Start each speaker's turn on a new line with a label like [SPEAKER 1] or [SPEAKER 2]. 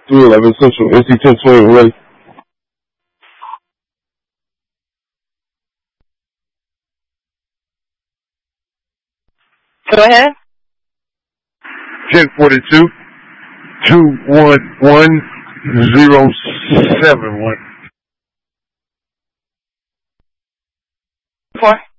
[SPEAKER 1] 311 Central, NC 1020 ready.
[SPEAKER 2] Go ahead.
[SPEAKER 3] 1042 211 071.
[SPEAKER 2] 4.